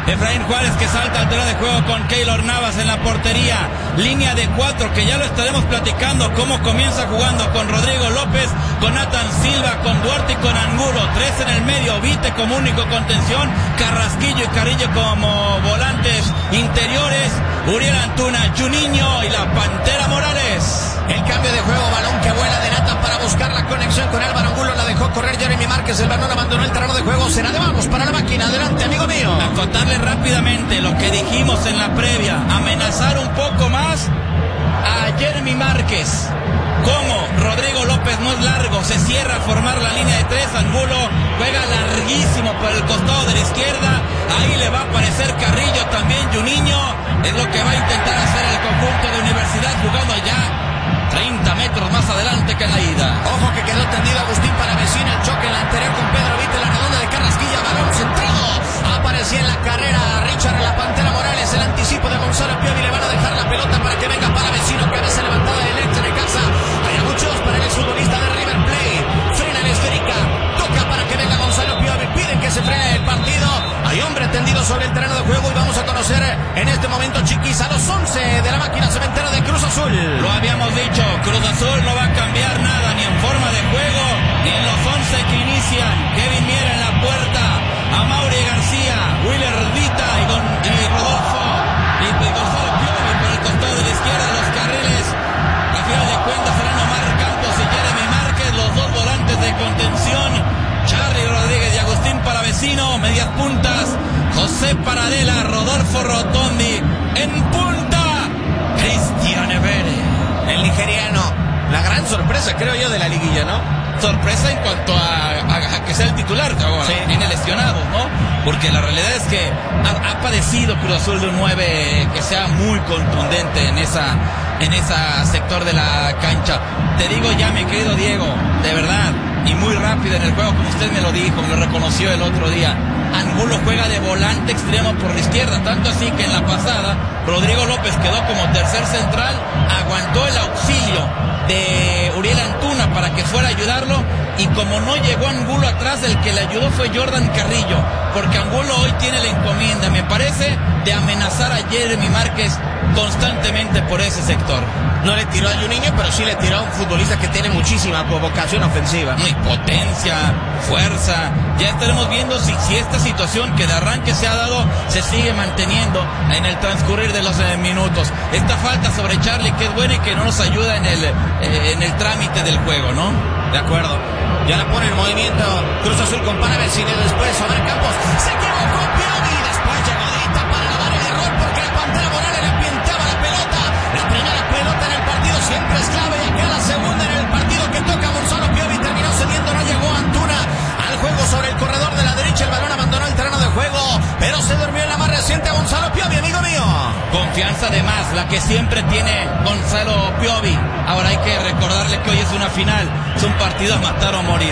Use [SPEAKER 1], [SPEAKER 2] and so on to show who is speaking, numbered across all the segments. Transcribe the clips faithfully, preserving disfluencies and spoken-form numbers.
[SPEAKER 1] Efraín Juárez que salta al terreno de juego con Keylor Navas en la portería. Línea de cuatro que ya lo estaremos platicando cómo comienza jugando con Rodrigo López, con Nathan Silva, con Duarte y con Angulo. Tres en el medio, Vite como único contención, Carrasquillo y Carrillo como volantes interiores, Uriel Antuna, Juninho y la Pantera Morales.
[SPEAKER 2] El cambio de juego, balón que vuela de Nathan para buscar la conexión con Álvaro Angulo, la dejó correr Jeremy Márquez, el balón abandonó el terreno de juego, será de vamos para la máquina, adelante amigo mío.
[SPEAKER 1] Acotarle rápidamente lo que dijimos en la previa, amenazar un poco más a Jeremy Márquez. Como Rodrigo López no es largo, se cierra a formar la línea de tres, Angulo juega larguísimo por el costado de la izquierda, ahí le va a aparecer Carrillo, también Juninho, es lo que va a intentar hacer el conjunto de Universidad, jugando ya treinta metros más adelante que en la ida.
[SPEAKER 2] Ojo que quedó tendido Agustín Palavecino, el choque en la anterior con Pedro Vite, la redonda de Carrasquilla, balón centrado, aparecía en la carrera Richard en la Pantera Morales, el anticipo de Gonzalo Piovi, le van a dejar la pelota para que venga Palavecino, cabeza levantada del ex de casa, hay a muchos para el exfutbolista de River Plate, frena la esférica, toca para que venga Gonzalo Piovi, piden que se frene el partido, hay hombre tendido sobre el terreno de juego y vamos a conocer en este momento, chiquis, a los once de la máquina cementera de Cruz Azul.
[SPEAKER 1] Lo habíamos dicho, Cruz Azul no va a cambiar nada, ni en forma de juego, ni en los once que inician. Kevin Miera en la puerta, Amaury García, Willer Vita y, Don, y Rodolfo y, y Gonzalo Piovi por el costado de la izquierda, los carriles. A final de cuentas serán Omar Campos y Jeremy Márquez, los dos volantes de contención, Charly Rodríguez y Agustín Palavecino, medias puntas, José Paradela, Rodolfo Rotondi, en punta, Cristian Evere.
[SPEAKER 2] El nigeriano, la gran sorpresa creo yo de la liguilla, ¿no?
[SPEAKER 1] Sorpresa en cuanto a, a, a que sea el titular ahora, sí. Viene lesionado, ¿no? Porque la realidad es que ha, ha padecido Cruz Azul de un nueve que sea muy contundente en esa en ese sector de la cancha. Te digo ya, mi querido Diego, de verdad, y muy rápido en el juego, como usted me lo dijo, me lo reconoció el otro día, Angulo juega de volante extremo por la izquierda, tanto así que en la pasada Rodrigo López quedó como tercer central, aguantó el auxilio de Uriel Antuna para que fuera a ayudarlo, y como no llegó Angulo atrás, el que le ayudó fue Jordan Carrillo, porque Angulo hoy tiene la encomienda, me parece, de amenazar a Jeremy Márquez constantemente por ese sector.
[SPEAKER 2] No le tiró a Juninho, pero sí le tiró a un futbolista que tiene muchísima vocación ofensiva.
[SPEAKER 1] Y potencia, fuerza. Ya estaremos viendo si, si esta situación que de arranque se ha dado se sigue manteniendo en el transcurrir de los eh, minutos. Esta falta sobre Charly, que es buena y que no nos ayuda en el, eh, en el trámite del juego, ¿no?
[SPEAKER 2] De acuerdo. Ya la pone en movimiento Cruz Azul con Palavecino, después Omar Campos. Se equivocó Piovi, después llegó Dita para lavar el error porque la Pantera Morales le pintaba la pelota. La primera pelota en el partido siempre es clave, y acá la segunda en el partido que toca Gonzalo Piovi, terminó cediendo, no llegó Antuna al juego sobre el corredor de la derecha, el balón abandonó el terreno de juego, pero se durmió en la más reciente Gonzalo Piovi, amigo mío.
[SPEAKER 1] Confianza de más, la que siempre tiene Gonzalo Piovi. Ahora hay que recordarle que hoy es una final, es un partido a matar o morir.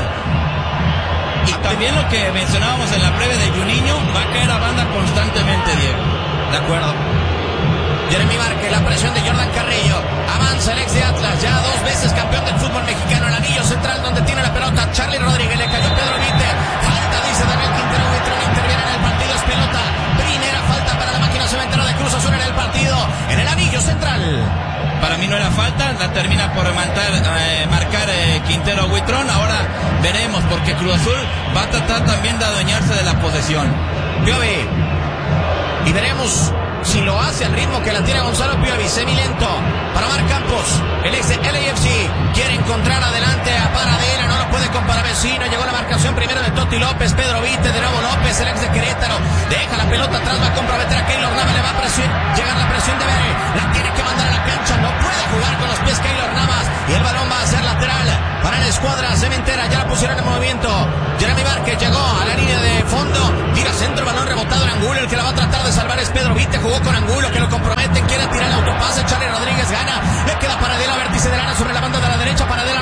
[SPEAKER 1] Y también lo que mencionábamos en la previa de Juninho, va a caer a banda constantemente, Diego.
[SPEAKER 2] De acuerdo. Jeremy Márquez, la presión de Jordan Carrillo, avanza el ex de Atlas, ya dos veces campeón del fútbol mexicano, el anillo central donde tiene la pelota Charly Rodríguez, le cayó Pedro Vite, falta, dice Daniel Quintero, Buitrón interviene en el partido, es pelota, primera falta para la máquina cementera de Cruz Azul en el partido, en el anillo central.
[SPEAKER 1] Para mí no era falta, la termina por matar, eh, marcar eh, Quintero Buitrón. Ahora veremos, porque Cruz Azul va a tratar también de adueñarse de la posesión.
[SPEAKER 2] Piovi, y veremos si lo hace al ritmo que la tiene Gonzalo Piovi. Semilento para Omar Campos, el ex de L A F C, quiere encontrar adelante a Paradela, no lo puede con Palavecino, llegó la marcación primero de Toti López, Pedro Vite, de nuevo López, el ex de Querétaro, deja la pelota atrás, va a comprometer a Keylor Navas, le va a presión, llegar la presión de Vere, la tiene que mandar a la cancha, no puede jugar con los pies Keylor Navas, y el balón va a ser lateral para la escuadra cementera, ya la pusieron en movimiento. Jeremy Márquez llegó a la línea de fondo, tira centro, balón rebotado en Angulo, el que la va a tratar de salvar es Pedro Vite, jugó con Angulo, que lo comprometen, quiere tirar el autopase, Charly Rodríguez gana, le queda Paradela, vértice de lana sobre la banda de la derecha, Paradela